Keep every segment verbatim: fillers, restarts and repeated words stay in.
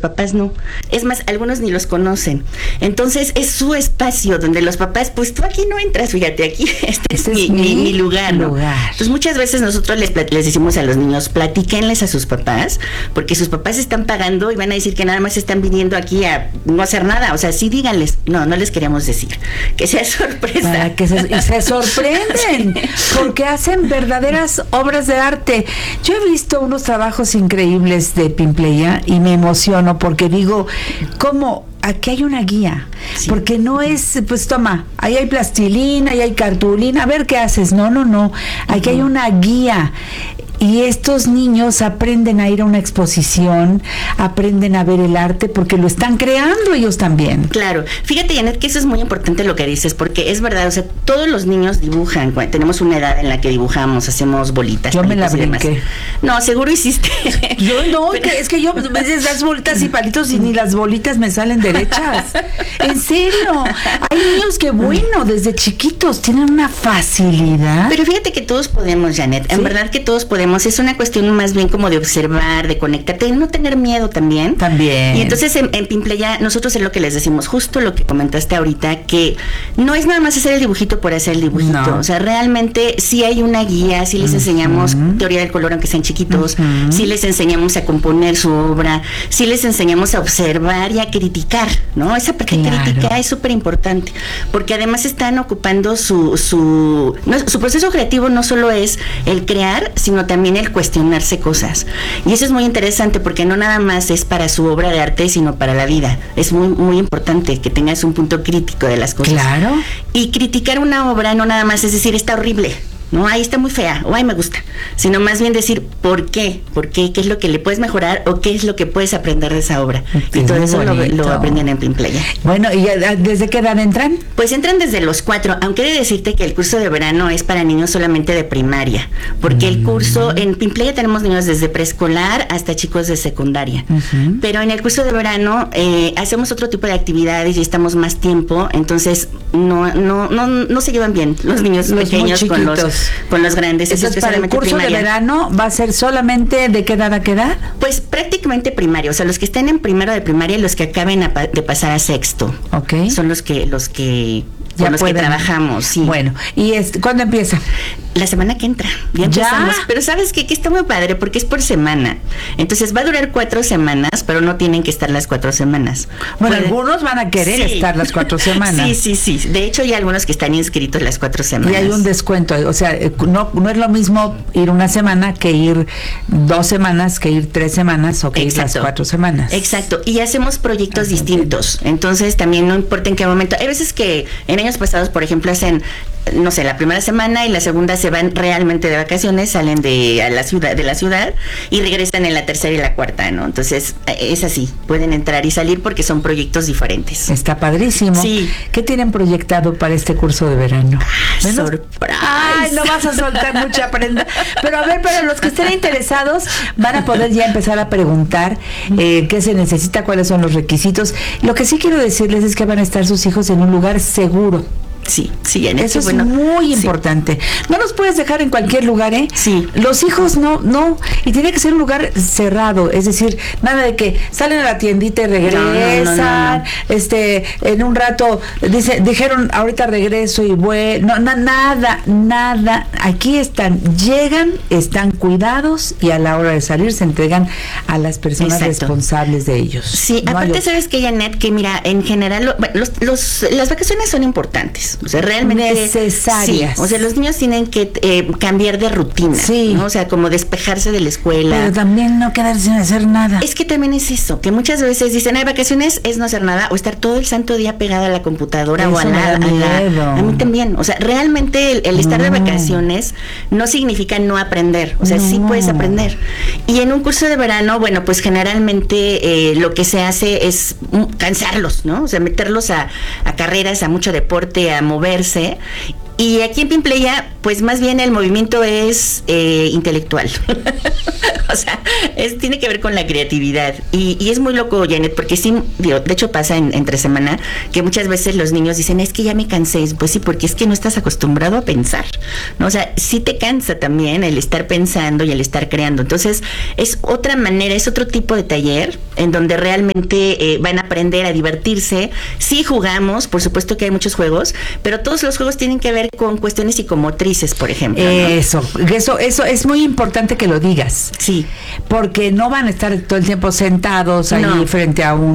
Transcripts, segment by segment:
papás no. Es más, algunos ni los conocen. Entonces es su espacio donde los papás, pues tú aquí no entras, fíjate, aquí este, este es, es mi, mi, mi lugar, ¿no? lugar. Entonces muchas veces nosotros les, les decimos a los niños, platíquenles a sus papás, porque sus papás están pagando y van a decir que nada más están viniendo aquí a no hacer nada. O sea, sí díganles, no, no les queríamos decir. Que sea sorpresa. Para que se, y se sorprenden, sí. Porque hacen verdaderas obras de arte. Yo he visto unos trabajos increíbles de Pimpleya y me emociono porque digo, ¿cómo? Aquí hay una guía, sí. Porque no es, pues toma, ahí hay plastilina, ahí hay cartulina, a ver qué haces. No, no, no, aquí uh-huh. hay una guía. Y estos niños aprenden a ir a una exposición, aprenden a ver el arte porque lo están creando ellos también. Claro, fíjate, Janet, que eso es muy importante lo que dices, porque es verdad, o sea, todos los niños dibujan, tenemos una edad en la que dibujamos, hacemos bolitas. Yo me la brinqué. No, seguro hiciste. Yo no, pero, que, es que yo a veces das bolitas y palitos y ni las bolitas me salen derechas. En serio, hay niños que, bueno, desde chiquitos tienen una facilidad. Pero fíjate que todos podemos, Janet, en ¿sí? verdad que todos podemos. Es una cuestión más bien como de observar, de conectarte, de no tener miedo también. También. Y entonces en, en Pimpleya nosotros es lo que les decimos, justo lo que comentaste ahorita, que no es nada más hacer el dibujito por hacer el dibujito. No. O sea, realmente sí hay una guía, sí les uh-huh. enseñamos teoría del color aunque sean chiquitos, uh-huh. sí les enseñamos a componer su obra, sí les enseñamos a observar y a criticar, ¿no? Esa parte claro. crítica es súper importante, porque además están ocupando su, su, no, su proceso creativo no solo es el crear, sino también también el cuestionarse cosas. Y eso es muy interesante porque no nada más es para su obra de arte, sino para la vida. Es muy muy importante que tengas un punto crítico de las cosas. Claro. Y criticar una obra no nada más es decir, está horrible, no, ahí está muy fea, o ahí me gusta, sino más bien decir, ¿por qué? ¿Por qué? ¿Qué es lo que le puedes mejorar o qué es lo que puedes aprender de esa obra? Okay, y todo eso lo, lo aprenden en Pimpleya. Bueno, ¿y desde qué edad entran? Pues entran desde los cuatro, aunque he de decirte que el curso de verano es para niños solamente de primaria, porque mm. el curso, en Pimpleya tenemos niños desde preescolar hasta chicos de secundaria, uh-huh. pero en el curso de verano eh, hacemos otro tipo de actividades y estamos más tiempo, entonces no no no, no se llevan bien los niños los pequeños con los con los grandes. Entonces, para el curso primaria. de verano va a ser solamente ¿de qué edad a qué edad? Pues prácticamente primario, o sea, los que estén en primero de primaria y los que acaben a, de pasar a sexto. Okay. Son los que los que ya con los pueden. que trabajamos, sí. Bueno, ¿y es, cuándo empieza? La semana que entra. Ya empezamos. ¿Ya? Pero ¿sabes qué? Que está muy padre porque es por semana. Entonces va a durar cuatro semanas, pero no tienen que estar las cuatro semanas. Bueno, Pueden... algunos van a querer sí. estar las cuatro semanas. Sí, sí, sí. De hecho, hay algunos que están inscritos las cuatro semanas. Y hay un descuento. O sea, no, no es lo mismo ir una semana que ir dos semanas, que ir tres semanas o que Exacto. ir las cuatro semanas. Exacto. Y hacemos proyectos okay. distintos. Entonces, también no importa en qué momento. Hay veces que en años pasados, por ejemplo, hacen, no sé, la primera semana y la segunda se van realmente de vacaciones, salen de a la ciudad, de la ciudad y regresan en la tercera y la cuarta, ¿no? Entonces, es así, pueden entrar y salir porque son proyectos diferentes. Está padrísimo. Sí. ¿Qué tienen proyectado para este curso de verano? Ah, bueno, sorpresa. Ay, no vas a soltar mucha prenda. Pero a ver, para los que estén interesados, van a poder ya empezar a preguntar eh, qué se necesita, cuáles son los requisitos. Lo que sí quiero decirles es que van a estar sus hijos en un lugar seguro. Sí, sí, en eso hecho, es bueno, muy sí. importante. No los puedes dejar en cualquier lugar, ¿eh? Sí. Los hijos no, no, y tiene que ser un lugar cerrado, es decir, nada de que salen a la tiendita y regresan, no, no, no, no, no. este, en un rato dice, dijeron ahorita regreso y vuelvo, no, na, nada, nada. Aquí están, llegan, están cuidados y a la hora de salir se entregan a las personas Exacto. responsables de ellos. Sí, no aparte sabes que Janet, que mira, en general, lo, bueno, los, los, las vacaciones son importantes. O sea, realmente necesarias. Sí, o sea, los niños tienen que eh, cambiar de rutina, sí. ¿no? O sea, como despejarse de la escuela. Pero también no quedarse sin hacer nada. Es que también es eso, que muchas veces dicen, hay vacaciones, es no hacer nada, o estar todo el santo día pegada a la computadora eso o a la, a la... A mí también, o sea, realmente el, el estar no. de vacaciones no significa no aprender, o sea, no. sí puedes aprender. Y en un curso de verano, bueno, pues generalmente eh, lo que se hace es cansarlos, ¿no? O sea, meterlos a, a carreras, a mucho deporte, a moverse. Y aquí en Pimpleya, pues más bien el movimiento es eh, intelectual. O sea, es, tiene que ver con la creatividad. Y, y es muy loco, Janet, porque sí, digo, de hecho pasa en, entre semana que muchas veces los niños dicen, es que ya me cansé. Pues sí, porque es que no estás acostumbrado a pensar, ¿no? O sea, sí te cansa también el estar pensando y el estar creando. Entonces, es otra manera, es otro tipo de taller en donde realmente eh, van a aprender a divertirse. Sí jugamos, por supuesto que hay muchos juegos, pero todos los juegos tienen que ver con cuestiones psicomotrices, por ejemplo, ¿no? Eso, eso, eso es muy importante que lo digas. Sí. Porque no van a estar todo el tiempo sentados ahí No. frente a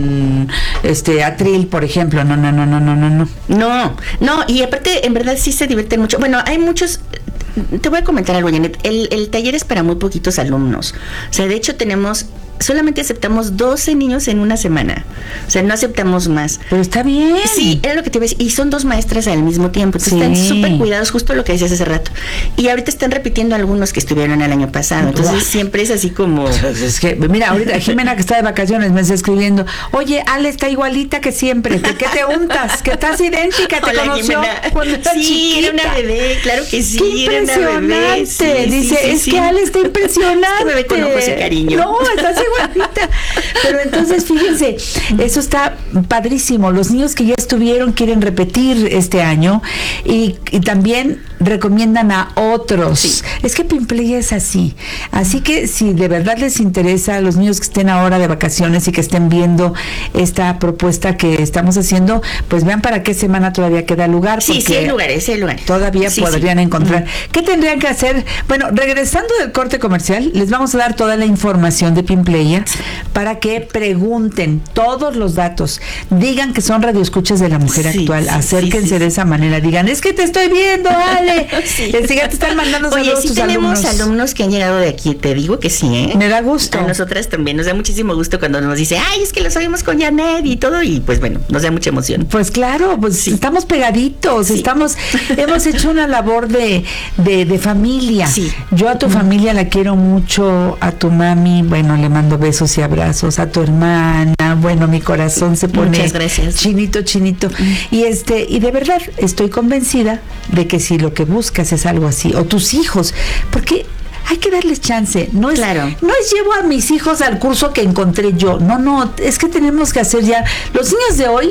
un este atril, por ejemplo. No, no, no, no, no, no, no. No, no, y aparte, en verdad sí se divierten mucho. Bueno, hay muchos. Te voy a comentar algo, Janet. El, el taller es para muy poquitos alumnos. O sea, de hecho tenemos, solamente aceptamos doce niños en una semana. O sea, no aceptamos más. Pero está bien. Sí, era lo que te iba a decir. Y son dos maestras al mismo tiempo. Entonces Sí. están súper cuidados, justo lo que decías hace rato. Y ahorita están repitiendo algunos que estuvieron el año pasado. Entonces Uah. siempre es así como... Es que, mira, ahorita Jimena, que está de vacaciones, me está escribiendo, oye, Ale está igualita que siempre, ¿de qué te untas? Que estás idéntica, te Hola, conoció Jimena. cuando era Sí, chiquita. era una bebé, claro que sí. ¡Qué era una bebé. impresionante! Sí, Dice, sí, sí, es sí. que Ale está impresionante. Es que me ve con ojos de cariño. No, estás igualita. Pero entonces, fíjense, eso está padrísimo. Los niños que ya estuvieron quieren repetir este año y, y también recomiendan a otros. Sí. Es que Pimpleya es así. Así que si de verdad les interesa a los niños que estén ahora de vacaciones y que estén viendo esta propuesta que estamos haciendo, pues vean para qué semana todavía queda lugar. Sí, sí hay lugares, sí hay lugares. Todavía Sí, podrían sí. encontrar. ¿Qué tendrían que hacer? Bueno, regresando del corte comercial, les vamos a dar toda la información de Pimpleya para que pregunten todos los datos, digan que son radioescuchas de la mujer Sí, actual, sí, acérquense sí, sí. de esa manera, digan, es que te estoy viendo, Ale. Sí. Es que ya te están mandando Oye, saludos sí tus tenemos alumnos. alumnos que han llegado de aquí, te digo que sí, ¿eh? Me da gusto. A nosotras también, nos da muchísimo gusto cuando nos dice, ay, es que los oímos con Janet y todo, y pues bueno, nos da mucha emoción. Pues claro, pues Sí. estamos pegaditos, Sí. estamos, hemos hecho una labor de, de, de familia. Sí. Yo a tu familia la quiero mucho, a tu mami, bueno, le mando besos y abrazos, a tu hermana, bueno, mi corazón se pone Muchas gracias. chinito, chinito. Y este, y de verdad estoy convencida de que si lo que buscas es algo así, o tus hijos, porque hay que darles chance, no es, Claro. no es llevo a mis hijos al curso que encontré yo, no, no, es que tenemos que hacer ya, los niños de hoy,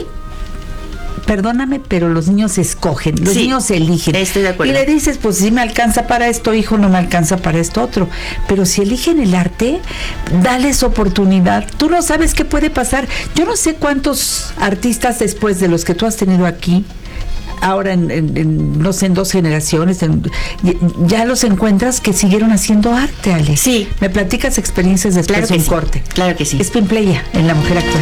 perdóname, pero los niños escogen, los Sí, niños eligen. estoy de acuerdo. Y le dices, pues sí me alcanza para esto, hijo, no me alcanza para esto otro. Pero si eligen el arte, dales oportunidad. Tú no sabes qué puede pasar. Yo no sé cuántos artistas después de los que tú has tenido aquí, ahora en, en- en, no sé, en dos generaciones, en- ya los encuentras que siguieron haciendo arte, Ale. Sí. Me platicas experiencias después Claro de que un sí. corte. Claro que sí. Es Pimpleya en La Mujer Actual.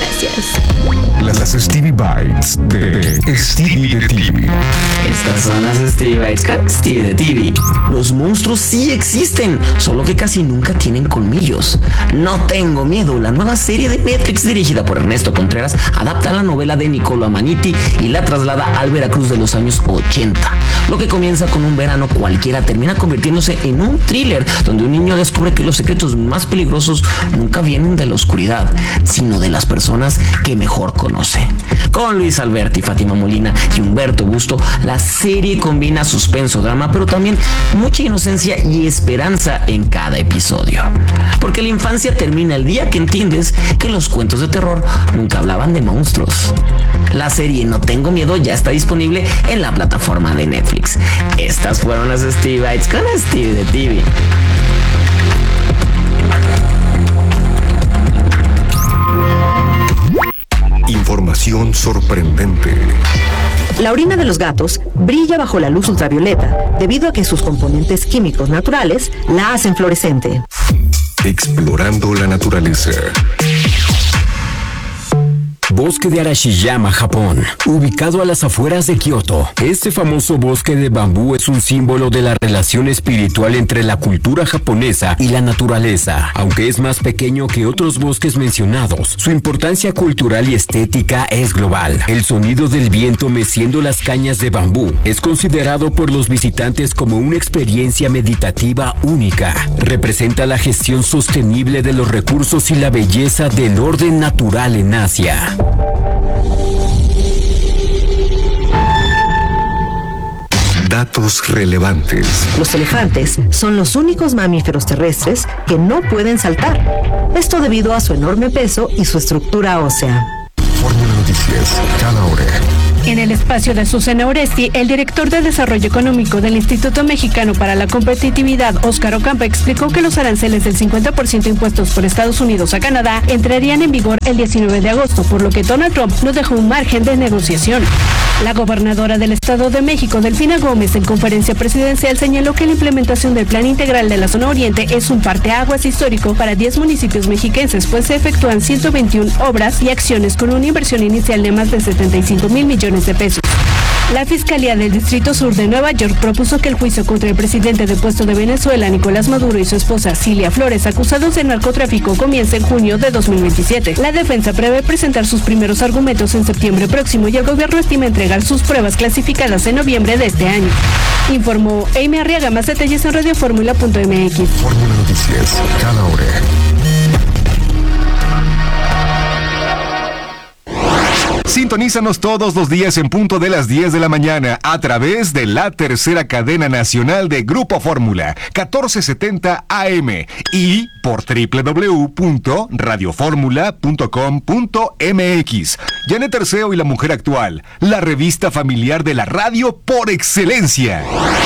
Gracias. Las Stevie Bites de Stevie de T V. Estas son las Stevie Bites con Stevie de T V. Los monstruos sí existen, solo que casi nunca tienen colmillos. No tengo miedo, la nueva serie de Netflix dirigida por Ernesto Contreras adapta la novela de Niccolo Amaniti y la traslada al Veracruz de los años ochenta. Lo que comienza con un verano cualquiera termina convirtiéndose en un thriller donde un niño descubre que los secretos más peligrosos nunca vienen de la oscuridad, sino de las personas que mejor conoce. Con Luis Alberti, Fátima Molina y Humberto Busto, la serie combina suspenso, drama, pero también mucha inocencia y esperanza en cada episodio. Porque la infancia termina el día que entiendes que los cuentos de terror nunca hablaban de monstruos. La serie No Tengo Miedo ya está disponible en la plataforma de Netflix. Estas fueron las Stevie Bites con Stevie de T V. Información sorprendente. La orina de los gatos brilla bajo la luz ultravioleta debido a que sus componentes químicos naturales la hacen fluorescente. Explorando la naturaleza. Bosque de Arashiyama, Japón, ubicado a las afueras de Kioto. Este famoso bosque de bambú es un símbolo de la relación espiritual entre la cultura japonesa y la naturaleza. Aunque es más pequeño que otros bosques mencionados, su importancia cultural y estética es global. El sonido del viento meciendo las cañas de bambú es considerado por los visitantes como una experiencia meditativa única. Representa la gestión sostenible de los recursos y la belleza del orden natural en Asia. Datos relevantes. Los elefantes son los únicos mamíferos terrestres que no pueden saltar. Esto debido a su enorme peso y su estructura ósea. Fórmula Noticias, cada hora. En el espacio de Susana Oresti, el director de Desarrollo Económico del Instituto Mexicano para la Competitividad, Óscar Ocampo, explicó que los aranceles del cincuenta por ciento impuestos por Estados Unidos a Canadá entrarían en vigor el diecinueve de agosto, por lo que Donald Trump no dejó un margen de negociación. La gobernadora del Estado de México, Delfina Gómez, en conferencia presidencial señaló que la implementación del Plan Integral de la Zona Oriente es un parteaguas histórico para diez municipios mexiquenses, pues se efectúan ciento veintiuna obras y acciones con una inversión inicial de más de setenta y cinco mil millones de pesos. La Fiscalía del Distrito Sur de Nueva York propuso que el juicio contra el presidente depuesto de Venezuela, Nicolás Maduro, y su esposa, Cilia Flores, acusados de narcotráfico, comience en junio de dos mil veintisiete. La defensa prevé presentar sus primeros argumentos en septiembre próximo y el gobierno estima entregar sus pruebas clasificadas en noviembre de este año. Informó Amy Arriaga. Más detalles en radioformula punto m x. Fórmula Noticias, cada hora. Sintonízanos todos los días en punto de las diez de la mañana a través de la tercera cadena nacional de Grupo Fórmula, catorce setenta A M, y por doble u doble u doble u punto radio fórmula punto com punto m x. Janet Terceo y la Mujer Actual, la revista familiar de la radio por excelencia.